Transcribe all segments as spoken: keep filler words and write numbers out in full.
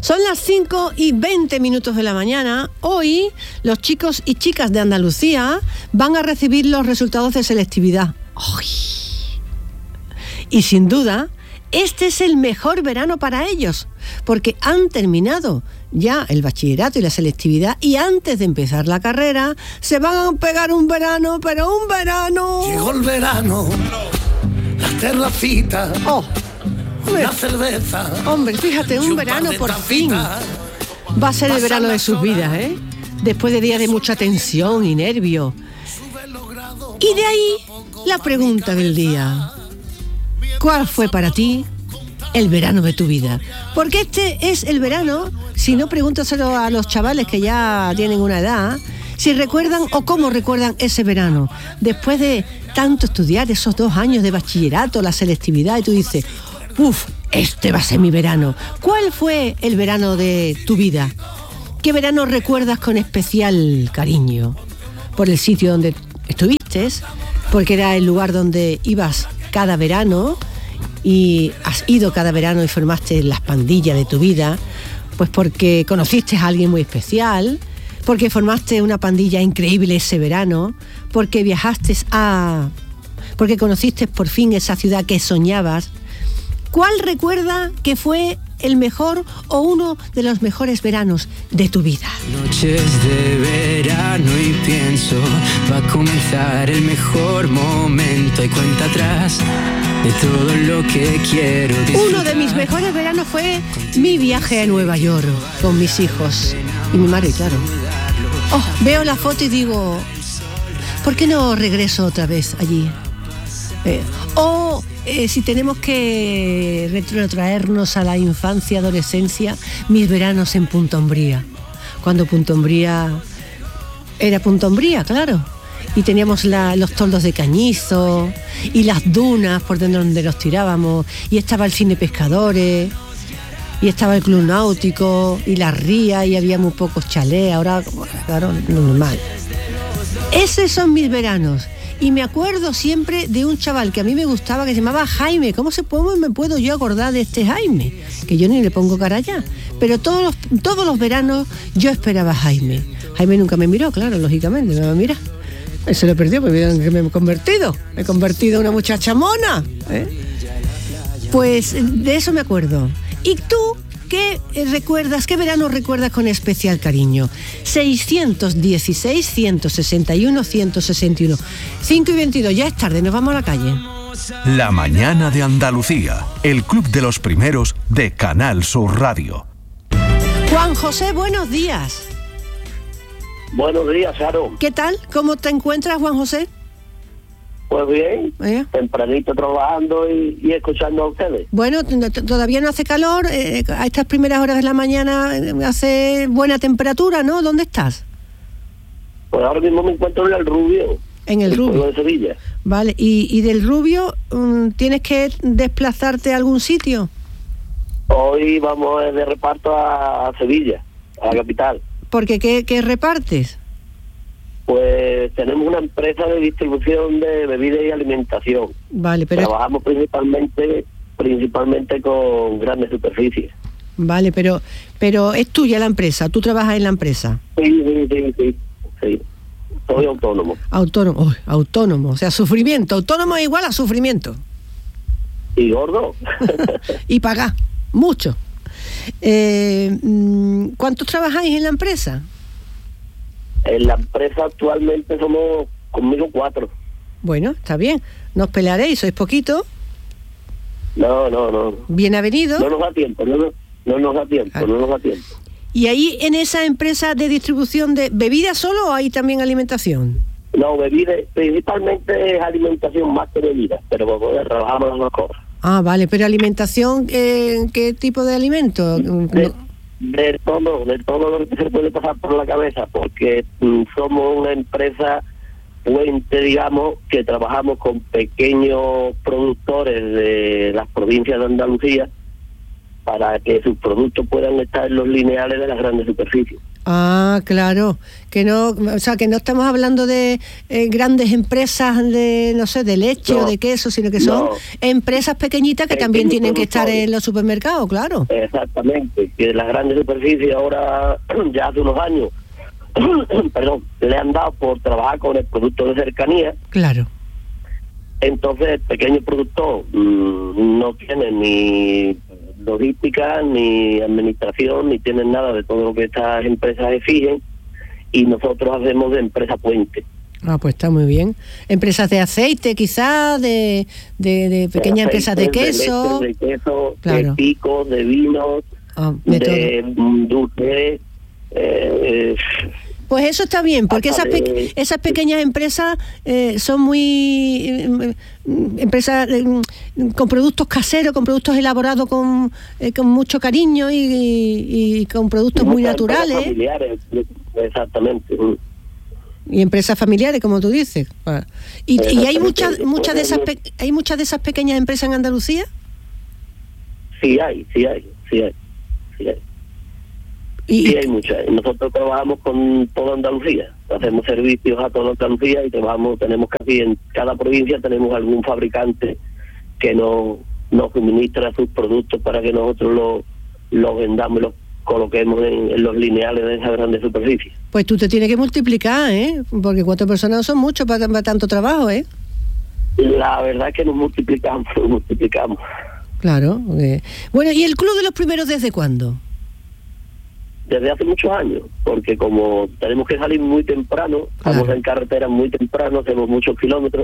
Son las cinco y veinte minutos de la mañana. Hoy los chicos y chicas de Andalucía van a recibir los resultados de selectividad. ¡Ay! Y sin duda, este es el mejor verano para ellos, porque han terminado ya el bachillerato y la selectividad, y antes de empezar la carrera se van a pegar un verano, pero un verano. Llegó el verano, la terracita, oh, una cerveza. Hombre, fíjate, un, un verano por fin. Va a ser el verano de sus vidas, ¿eh? Después de días de mucha tensión y nervio. Y de ahí la pregunta del día: ¿cuál fue para ti el verano de tu vida? Porque este es el verano, si no, pregúntaselo a los chavales que ya tienen una edad, si recuerdan o cómo recuerdan ese verano. Después de tanto estudiar, esos dos años de bachillerato, la selectividad, y tú dices, uff, este va a ser mi verano. ¿Cuál fue el verano de tu vida? ¿Qué verano recuerdas con especial cariño? Por el sitio donde estuviste, porque era el lugar donde ibas cada verano, y has ido cada verano y formaste las pandillas de tu vida, pues porque conociste a alguien muy especial, porque formaste una pandilla increíble ese verano, porque viajaste a... porque conociste por fin esa ciudad que soñabas. ¿Cuál recuerda que fue el mejor o uno de los mejores veranos de tu vida? Noches de verano y pienso, va a comenzar el mejor momento y cuenta atrás de todo lo que quiero disfrutar. Uno de mis mejores veranos fue mi viaje a Nueva York con mis hijos y mi madre, claro. Oh, veo la foto y digo, ¿por qué no regreso otra vez allí? Eh, o eh, si tenemos que retrotraernos a la infancia, adolescencia, mis veranos en Punta Umbría, cuando Punta Umbría era Punta Umbría, claro, y teníamos la, los toldos de cañizo y las dunas por donde nos tirábamos, y estaba el cine Pescadores, y estaba el club náutico y la ría, y había muy pocos chalés. Ahora, claro, normal. Esos son mis veranos. Y me acuerdo siempre de un chaval que a mí me gustaba, que se llamaba Jaime. ¿Cómo se cómo me puedo yo acordar de este Jaime? Que yo ni le pongo cara ya. Pero todos los, todos los veranos yo esperaba a Jaime. Jaime nunca me miró, claro, lógicamente, me va a mirar. Él se lo perdió, porque vieron que me he convertido. Me he convertido en una muchacha mona, ¿eh? Pues de eso me acuerdo. ¿Y tú qué recuerdas, qué verano recuerdas con especial cariño? seiscientos dieciséis, ciento sesenta y uno, ciento sesenta y uno. cinco y veintidós, ya es tarde, nos vamos a la calle. La mañana de Andalucía, el club de los primeros de Canal Sur Radio. Juan José, buenos días. Buenos días, Sharon. ¿Qué tal? ¿Cómo te encuentras, Juan José? Pues bien, ¿Eh? tempranito trabajando y, y escuchando a ustedes. Bueno, t- t- todavía no hace calor, eh, a estas primeras horas de la mañana eh, hace buena temperatura, ¿no? ¿Dónde estás? Pues ahora mismo me encuentro en el Rubio. En el, el Rubio. de Sevilla. Vale, y, y del Rubio, um, ¿tienes que desplazarte a algún sitio? Hoy vamos de reparto a, a Sevilla, a la capital. Porque ¿qué, qué repartes? Pues tenemos una empresa de distribución de bebidas y alimentación. Vale, pero trabajamos principalmente principalmente con grandes superficies. Vale, pero pero es tuya la empresa, tú trabajas en la empresa. Sí, sí, sí, sí, sí. Soy autónomo. Autónomo, oh, autónomo, o sea, sufrimiento, autónomo es igual a sufrimiento. Y gordo. Y pagar mucho. Eh, ¿Cuántos trabajáis en la empresa? En la empresa actualmente somos conmigo cuatro. Bueno, está bien. ¿No os pelearéis? ¿Sois poquito? No, no, no. Bien avenido. No nos da tiempo, no, no, no nos da tiempo, ah. no nos da tiempo. ¿Y ahí en esa empresa de distribución de bebidas solo o hay también alimentación? No, bebidas, principalmente es alimentación más que bebidas, pero pues, trabajamos las dos cosas. Ah, vale, pero alimentación, eh, ¿qué tipo de alimento? De, de todo, de todo lo que se puede pasar por la cabeza, porque mm, somos una empresa puente, digamos, que trabajamos con pequeños productores de las provincias de Andalucía para que sus productos puedan estar en los lineales de las grandes superficies. Ah, claro, que no, o sea, que no estamos hablando de eh, grandes empresas de, no sé, de leche no, o de queso, sino que son no. empresas pequeñitas que Pequeños también tienen que estar en los supermercados, claro. Exactamente, que las grandes superficies ahora, ya hace unos años, perdón, le han dado por trabajar con el producto de cercanía. Claro. Entonces el pequeño productor mmm, no tiene ni logística, ni administración, ni tienen nada de todo lo que estas empresas exigen, y nosotros hacemos de empresa puente. Ah, pues está muy bien. Empresas de aceite, quizás, de, de, de pequeñas de empresas de queso. De, leche, de queso, claro. de picos, de vinos, ah, de, de dulces. Eh, Pues eso está bien, porque esas, pe- esas pequeñas empresas eh, son muy eh, empresas eh, con productos caseros, con productos elaborados con, eh, con mucho cariño y, y, y con productos muy naturales. Familiares, exactamente. Y empresas familiares, como tú dices. Y, y hay muchas muchas de esas pe- hay muchas de esas pequeñas empresas en Andalucía. Sí hay, sí hay, sí hay, sí hay. Y, sí, hay muchas. Nosotros trabajamos con toda Andalucía. Hacemos servicios a toda Andalucía y trabajamos, tenemos casi en cada provincia tenemos algún fabricante que nos, nos suministra sus productos para que nosotros los lo vendamos y los coloquemos en, en los lineales de esas grandes superficies. Pues tú te tienes que multiplicar, ¿eh? Porque cuatro personas son mucho para, para tanto trabajo, ¿eh? La verdad es que nos multiplicamos, nos multiplicamos. Claro. Okay. Bueno, ¿y el Club de los Primeros desde cuándo? Desde hace muchos años, porque como tenemos que salir muy temprano, claro. Estamos en carretera muy temprano, hacemos muchos kilómetros,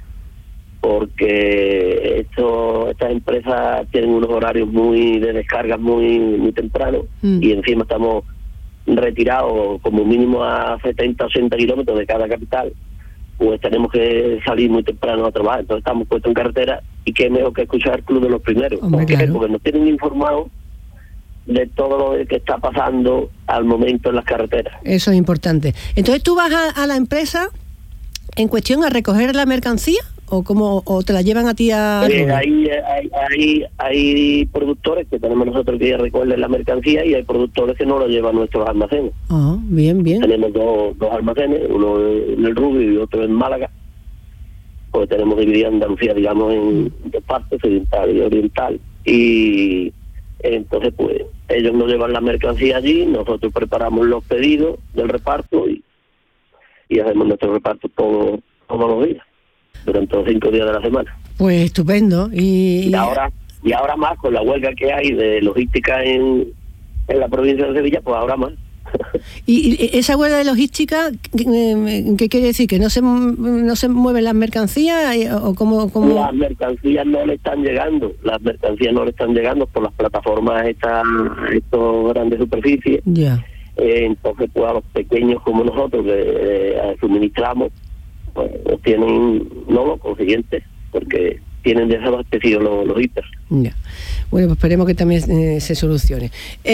porque esto, estas empresas tienen unos horarios muy de descargas muy muy temprano, mm. y encima estamos retirados como mínimo a setenta, ochenta kilómetros de cada capital, pues tenemos que salir muy temprano a trabajar, entonces estamos puestos en carretera, y qué mejor que escuchar el Club de los Primeros. Hombre, ¿Por qué? claro. Porque nos tienen informados de todo lo que está pasando al momento en las carreteras. Eso es importante. Entonces, ¿tú vas a, a la empresa en cuestión a recoger la mercancía o cómo o te la llevan a ti a...? Eh, hay, hay, hay, hay productores que tenemos nosotros que ir a recoger la mercancía y hay productores que no lo llevan a nuestros almacenes. Ah, bien, bien. Tenemos dos, dos almacenes, uno en el Rubio y otro en Málaga. Pues tenemos dividida Andalucía, digamos, en dos partes, occidental y oriental. Y entonces, pues, ellos nos llevan la mercancía allí, nosotros preparamos los pedidos del reparto y, y hacemos nuestro reparto todo, todos los días, durante los cinco días de la semana. Pues estupendo. Y, y ahora y ahora más, con la huelga que hay de logística en, en la provincia de Sevilla, pues ahora más. ¿Y, y esa huelga de logística, qué, qué quiere decir? ¿Que no se no se mueven las mercancías? ¿O cómo, cómo? Las mercancías no le están llegando, las mercancías no le están llegando por las plataformas estas, estos grandes superficies. Ya. Eh, entonces, pues a los pequeños como nosotros que eh, suministramos, pues tienen, no lo consiguiente, porque tienen desabastecidos los, los hiper. Ya. Bueno, pues esperemos que también eh, se solucione.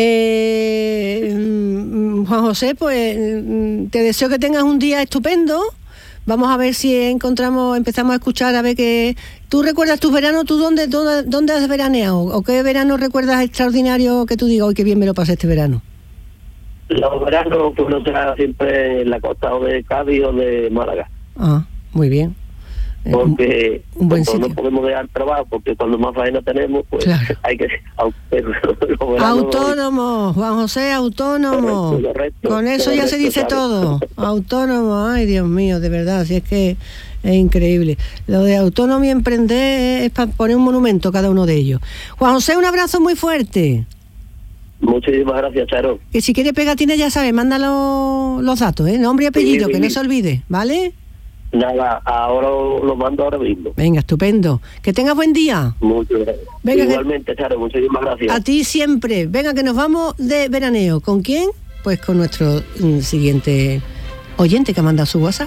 Eh, Juan José, pues te deseo que tengas un día estupendo. Vamos a ver si encontramos, empezamos a escuchar, a ver qué... ¿Tú recuerdas tus veranos? ¿Tú dónde, dónde, dónde has veraneado? ¿O qué verano recuerdas extraordinario que tú digas, hoy qué bien me lo pasé este verano? Los veranos, pues no será siempre en la costa o de Cádiz o de Málaga. Ah, muy bien. Porque un buen no sitio. podemos dejar trabajo, porque cuando más faena tenemos, pues claro. Hay que autónomo, Juan José, autónomo. Correcto, correcto, con eso correcto, ya se dice claro. todo. Autónomo, ay Dios mío, de verdad, si es que es increíble. Lo de autónomo y emprender es para poner un monumento a cada uno de ellos. Juan José, un abrazo muy fuerte. Muchísimas gracias, Charo. Que si quiere pegatina, ya sabe, manda los, los datos, ¿eh? Nombre y apellido, sí, que sí. No se olvide, ¿vale? Nada, ahora lo mando ahora mismo. Venga, estupendo. Que tengas buen día. Muchas gracias. Venga, igualmente, que... Charo, muchísimas gracias. A ti siempre. Venga, que nos vamos de veraneo. ¿Con quién? Pues con nuestro mm, siguiente oyente que ha mandado su WhatsApp.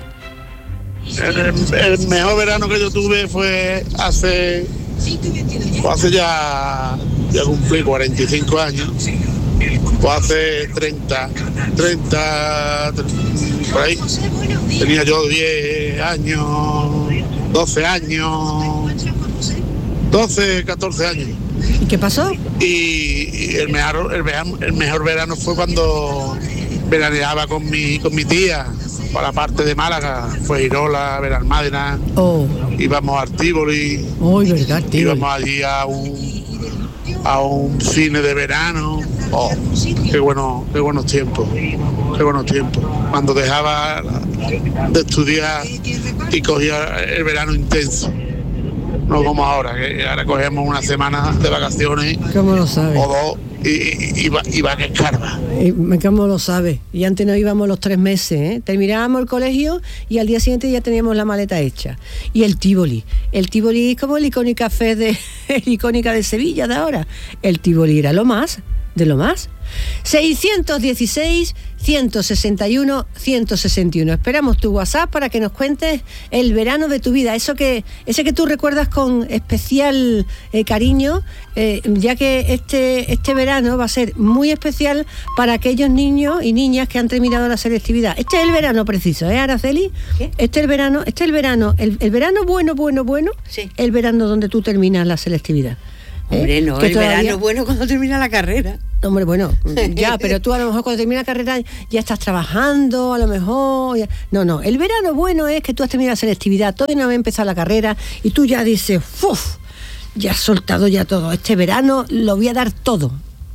El, el mejor verano que yo tuve fue hace... Fue hace ya... Ya cumplí cuarenta y cinco años. Pues hace treinta, treinta, por ahí. Tenía yo diez años, doce años, doce, catorce años. ¿Y qué pasó? Y, y el, mejor, el, el mejor verano fue cuando veraneaba con mi, con mi tía, para la parte de Málaga, Fuengirola, Benalmádena, oh. íbamos al Tívoli, oh, verdad, Tívoli. íbamos allí a un, a un cine de verano, oh, qué, bueno, qué buenos tiempos, qué buenos tiempos, cuando dejaba de estudiar y cogía el verano intenso. No como ahora, que ahora cogemos una semana de vacaciones. ¿Cómo lo sabes? O dos y, y, y, y va que escarba. ¿Cómo lo sabes? Y antes nos íbamos los tres meses, ¿eh? Terminábamos el colegio y al día siguiente ya teníamos la maleta hecha. Y el Tívoli. El Tívoli es como el icónica fe de, el icónica de Sevilla de ahora. El Tívoli era lo más, de lo más. seiscientos dieciséis, ciento sesenta y uno, ciento sesenta y uno. Esperamos tu WhatsApp para que nos cuentes el verano de tu vida, eso que, ese que tú recuerdas con especial eh, cariño, eh, ya que este, este verano va a ser muy especial para aquellos niños y niñas que han terminado la selectividad. Este es el verano preciso, ¿eh, Araceli? ¿Qué? Este es el verano, este es el verano, el, el verano bueno, bueno, bueno, sí. El verano donde tú terminas la selectividad. Hombre, no, ¿Eh? el todavía... verano es bueno cuando termina la carrera. Hombre, bueno, ya, pero tú a lo mejor cuando termina la carrera ya estás trabajando, a lo mejor... Ya... No, no, el verano bueno es que tú has terminado la selectividad, todavía no había empezado la carrera y tú ya dices, ¡uf! Ya has soltado ya todo, este verano lo voy a dar todo.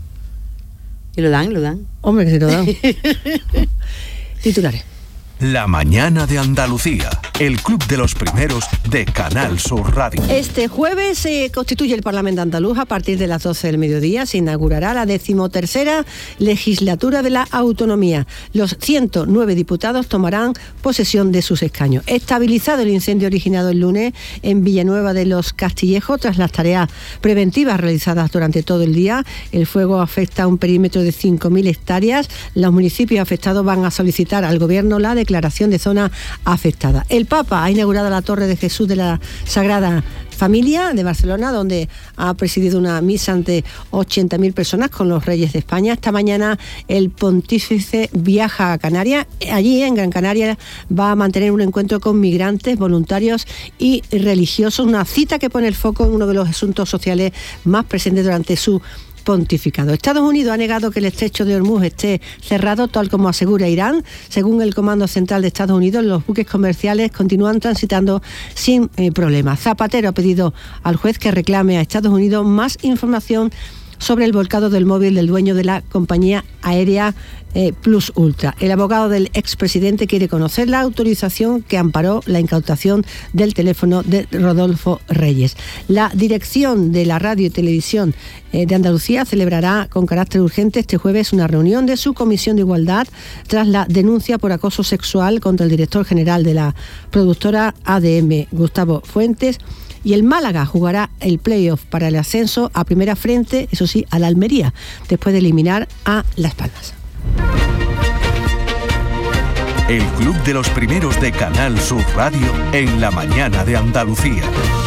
Y lo dan, lo dan. Hombre, que se lo dan. Titulares. La mañana de Andalucía, el club de los primeros de Canal Sur Radio. Este jueves se constituye el Parlamento andaluz. A partir de las doce del mediodía se inaugurará la decimotercera legislatura de la autonomía. Los ciento nueve diputados tomarán posesión de sus escaños. Estabilizado el incendio originado el lunes en Villanueva de los Castillejos, tras las tareas preventivas realizadas durante todo el día, el fuego afecta a un perímetro de cinco mil hectáreas. Los municipios afectados van a solicitar al Gobierno la declaración declaración de zona afectada. El Papa ha inaugurado la Torre de Jesús de la Sagrada Familia de Barcelona, donde ha presidido una misa ante ochenta mil personas con los reyes de España. Esta mañana el pontífice viaja a Canarias. Allí, en Gran Canaria, va a mantener un encuentro con migrantes, voluntarios y religiosos, una cita que pone el foco en uno de los asuntos sociales más presentes durante su pontificado. Estados Unidos ha negado que el estrecho de Hormuz esté cerrado, tal como asegura Irán. Según el Comando Central de Estados Unidos, los buques comerciales continúan transitando sin eh, problemas. Zapatero ha pedido al juez que reclame a Estados Unidos más información sobre el volcado del móvil del dueño de la compañía aérea eh, Plus Ultra. El abogado del expresidente quiere conocer la autorización que amparó la incautación del teléfono de Rodolfo Reyes. La dirección de la radio y televisión eh, de Andalucía celebrará con carácter urgente este jueves una reunión de su Comisión de Igualdad tras la denuncia por acoso sexual contra el director general de la productora A D M, Gustavo Fuentes. Y el Málaga jugará el playoff para el ascenso a primera frente, eso sí, a la Almería, después de eliminar a Las Palmas. El club de los primeros de Canal Sur Radio en la mañana de Andalucía.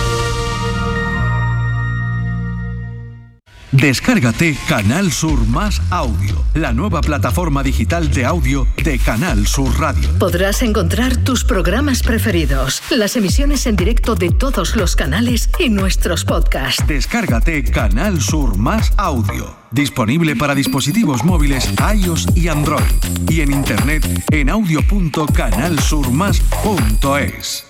Descárgate Canal Sur Más Audio, la nueva plataforma digital de audio de Canal Sur Radio. Podrás encontrar tus programas preferidos, las emisiones en directo de todos los canales y nuestros podcasts. Descárgate Canal Sur Más Audio, disponible para dispositivos móviles iOS y Android, y en internet en audio punto canal sur más punto es.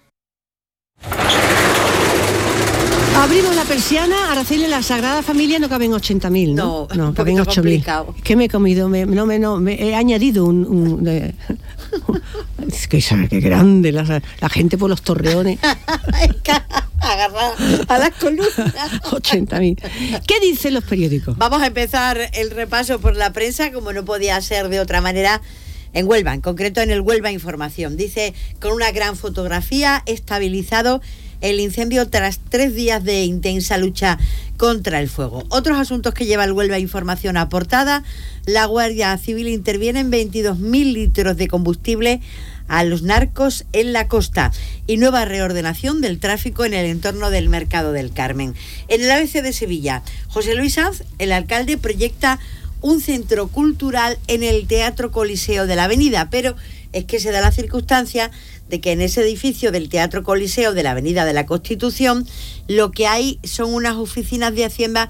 Abrimos la persiana, Araceli, en la Sagrada Familia no caben ochenta mil, ¿no? No, no caben ocho mil. Es que me he comido, me, no, me, no, me he añadido un... un de, es que qué grande la, la gente por los torreones. Agarrada a las columnas. ochenta mil. ¿Qué dicen los periódicos? Vamos a empezar el repaso por la prensa, como no podía ser de otra manera, en Huelva, en concreto en el Huelva Información. Dice, con una gran fotografía, estabilizado el incendio tras tres días de intensa lucha contra el fuego. Otros asuntos que lleva el Huelva Información a portada: la Guardia Civil interviene en veintidós mil litros de combustible a los narcos en la costa, y nueva reordenación del tráfico en el entorno del Mercado del Carmen. En el A B C de Sevilla, José Luis Sanz, el alcalde, proyecta un centro cultural en el Teatro Coliseo de la Avenida, pero es que se da la circunstancia de que en ese edificio del Teatro Coliseo de la Avenida de la Constitución lo que hay son unas oficinas de Hacienda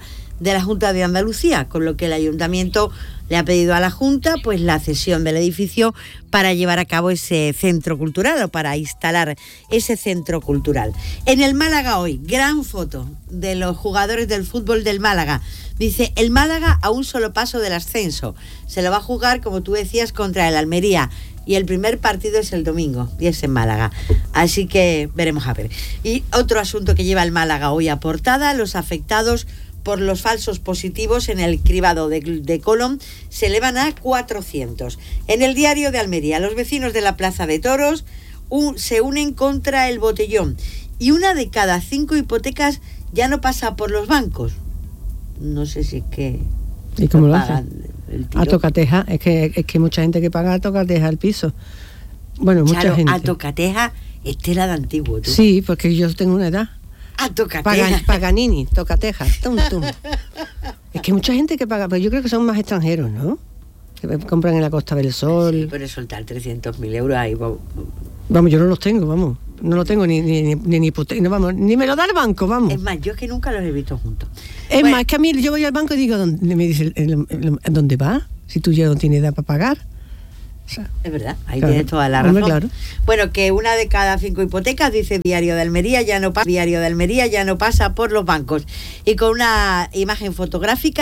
de la Junta de Andalucía, con lo que el Ayuntamiento le ha pedido a la Junta pues la cesión del edificio para llevar a cabo ese centro cultural o para instalar ese centro cultural. En el Málaga hoy, gran foto de los jugadores del fútbol del Málaga. Dice, el Málaga a un solo paso del ascenso. Se lo va a jugar, como tú decías, contra el Almería. Y el primer partido es el domingo, y es en Málaga. Así que veremos a ver. Y otro asunto que lleva el Málaga hoy a portada, los afectados por los falsos positivos en el cribado de, de Colón se elevan a cuatrocientos. En el Diario de Almería, los vecinos de la Plaza de Toros un, se unen contra el botellón. Y una de cada cinco hipotecas ya no pasa por los bancos. No sé si es que... ¿Y cómo lo hacen? A tocateja, es que es que mucha gente que paga a tocateja el piso. Bueno, mucha claro, gente. A tocateja, Estela de antiguo. ¿Tú? Sí, porque yo tengo una edad. A tocateja. Pagan, Paganini, tocateja, tum, tum. Es que mucha gente que paga, pero yo creo que son más extranjeros, ¿no? Que compran en la Costa del Sol. Sí, pero soltar trescientos mil euros ahí. Vamos. vamos, yo no los tengo, vamos. No lo tengo ni ni ni, ni hipoteca, no, vamos, ni me lo da el banco, vamos. Es más, yo es que nunca los he visto juntos. Es bueno, más, es que a mí yo voy al banco y digo, ¿dónde? Me dice, ¿dónde va? Si tú ya no tienes edad para pagar. O sea, es verdad, ahí claro, tienes toda la razón. hombre, claro. Bueno, que una de cada cinco hipotecas, dice Diario de Almería, ya no pasa, Diario de Almería ya no pasa por los bancos. Y con una imagen fotográfica